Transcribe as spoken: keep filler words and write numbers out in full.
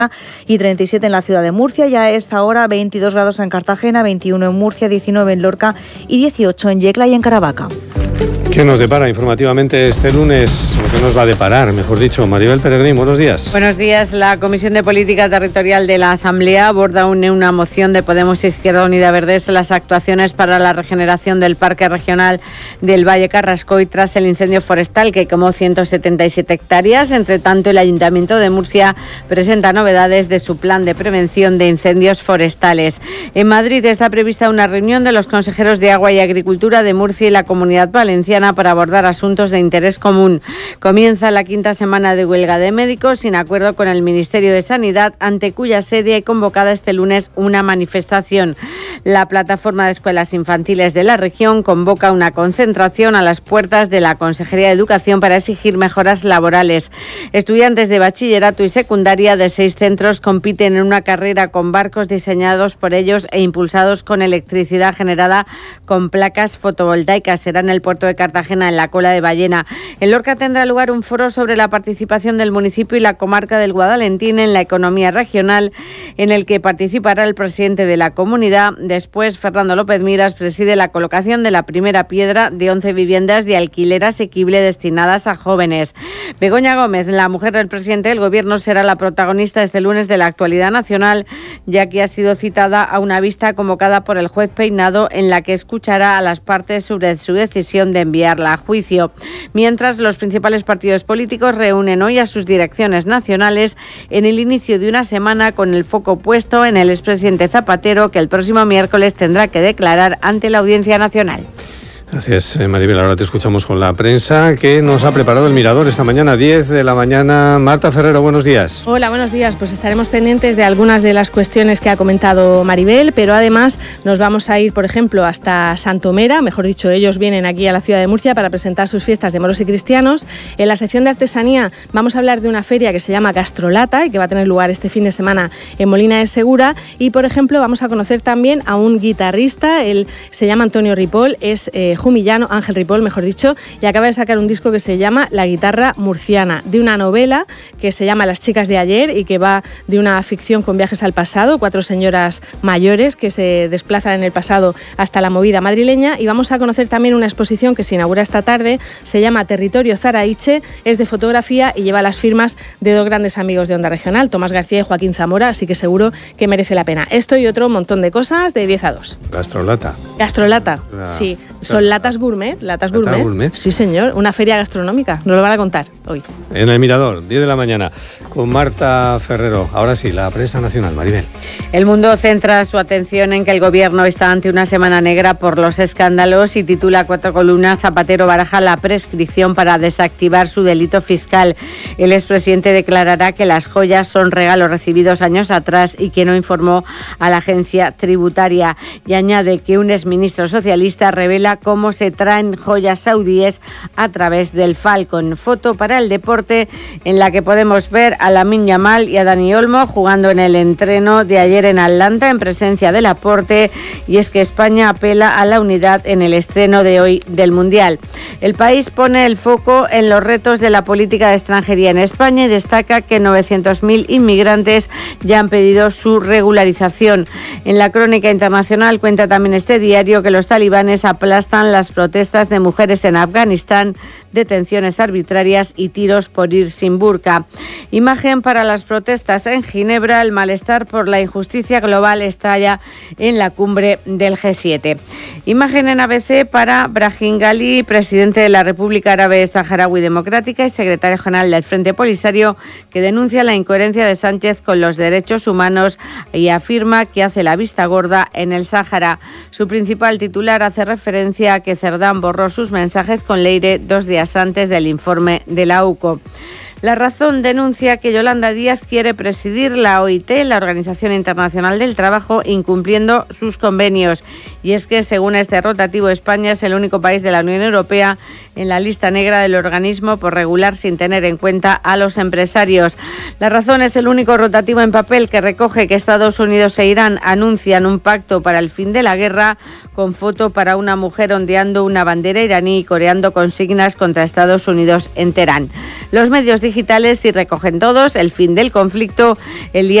y treinta y siete en la ciudad de Murcia. Ya a esta hora veintidós grados en Cartagena, veintiuno en Murcia, diecinueve en Lorca y dieciocho en Yecla y en Caravaca. ¿Qué nos depara informativamente este lunes? ¿O qué nos va a deparar, mejor dicho? Maribel Peregrín, buenos días. Buenos días. La Comisión de Política Territorial de la Asamblea aborda una moción de Podemos Izquierda Unida Verdes las actuaciones para la regeneración del Parque Regional del Valle Carrascoy tras el incendio forestal que quemó ciento setenta y siete hectáreas. Entre tanto, el Ayuntamiento de Murcia presenta novedades de su plan de prevención de incendios forestales. En Madrid está prevista una reunión de los consejeros de Agua y Agricultura de Murcia y la Comunidad Valenciana para abordar asuntos de interés común. Comienza la quinta semana de huelga de médicos sin acuerdo con el Ministerio de Sanidad, ante cuya sede hay convocada este lunes una manifestación. La plataforma de escuelas infantiles de la región convoca una concentración a las puertas de la Consejería de Educación para exigir mejoras laborales. Estudiantes de bachillerato y secundaria de seis centros compiten en una carrera con barcos diseñados por ellos e impulsados con electricidad generada con placas fotovoltaicas. Será en el puerto de Cartagena, en la Cola de Ballena. En Lorca tendrá lugar un foro sobre la participación del municipio y la comarca del Guadalentín en la economía regional, en el que participará el presidente de la comunidad. Después, Fernando López Miras preside la colocación de la primera piedra de once viviendas de alquiler asequible destinadas a jóvenes. Begoña Gómez, la mujer del presidente del Gobierno, será la protagonista este lunes de la actualidad nacional, ya que ha sido citada a una vista convocada por el juez Peinado, en la que escuchará a las partes sobre su decisión de enviarla a juicio. Mientras, los principales partidos políticos reúnen hoy a sus direcciones nacionales en el inicio de una semana con el foco puesto en el expresidente Zapatero, que el próximo miércoles tendrá que declarar ante la Audiencia Nacional. Gracias, Maribel. Ahora te escuchamos con la prensa. ¿Qué nos ha preparado el Mirador esta mañana? diez de la mañana. Marta Ferrero, buenos días. Hola, buenos días. Pues estaremos pendientes de algunas de las cuestiones que ha comentado Maribel, pero además nos vamos a ir, por ejemplo, hasta Santomera. Mejor dicho, ellos vienen aquí a la ciudad de Murcia para presentar sus fiestas de moros y cristianos. En la sección de artesanía vamos a hablar de una feria que se llama Gastrolata y que va a tener lugar este fin de semana en Molina de Segura. Y, por ejemplo, vamos a conocer también a un guitarrista. Él se llama Antonio Ripoll, es eh, jumillano, Ángel Ripoll, mejor dicho, y acaba de sacar un disco que se llama La guitarra murciana, de una novela que se llama Las chicas de ayer y que va de una ficción con viajes al pasado, cuatro señoras mayores que se desplazan en el pasado hasta la movida madrileña. Y vamos a conocer también una exposición que se inaugura esta tarde, se llama Territorio Zaraiche, es de fotografía y lleva las firmas de dos grandes amigos de Onda Regional, Tomás García y Joaquín Zamora, así que seguro que merece la pena. Esto y otro montón de cosas de diez a dos. Gastrolata. Gastrolata, la... sí. Son latas gourmet, latas gourmet. ¿Lata gourmet? Sí, señor, una feria gastronómica, nos lo van a contar hoy. En el Mirador, diez de la mañana, con Marta Ferrero. Ahora sí, la prensa nacional, Maribel. El Mundo centra su atención en que el Gobierno está ante una semana negra por los escándalos y titula cuatro columnas: Zapatero baraja la prescripción para desactivar su delito fiscal. El expresidente declarará que las joyas son regalos recibidos años atrás y que no informó a la agencia tributaria. Y añade que un exministro socialista revela cómo se traen joyas saudíes a través del Falcon. Foto para el deporte en la que podemos ver a Lamine Yamal y a Dani Olmo jugando en el entreno de ayer en Atlanta en presencia de Laporte, y es que España apela a la unidad en el estreno de hoy del Mundial. El País pone el foco en los retos de la política de extranjería en España y destaca que novecientos mil inmigrantes ya han pedido su regularización. En la crónica internacional cuenta también este diario que los talibanes aplastan las protestas de mujeres en Afganistán, detenciones arbitrarias y tiros por ir sin burka. Imagen para las protestas en Ginebra: el malestar por la injusticia global estalla en la cumbre del G siete. Imagen en A B C para Brahim Ghali, presidente de la República Árabe Saharaui Democrática y secretario general del Frente Polisario, que denuncia la incoherencia de Sánchez con los derechos humanos y afirma que hace la vista gorda en el Sáhara. Su principal titular hace referencia a que Cerdán borró sus mensajes con Leire dos días antes del informe de la U C O. La Razón denuncia que Yolanda Díaz quiere presidir la O I T, la Organización Internacional del Trabajo, incumpliendo sus convenios. Y es que, según este rotativo, España es el único país de la Unión Europea en la lista negra del organismo por regular sin tener en cuenta a los empresarios. La Razón es el único rotativo en papel que recoge que Estados Unidos e Irán anuncian un pacto para el fin de la guerra, con foto para una mujer ondeando una bandera iraní y coreando consignas contra Estados Unidos en Teherán. Los medios digitales y recogen todos el fin del conflicto, el día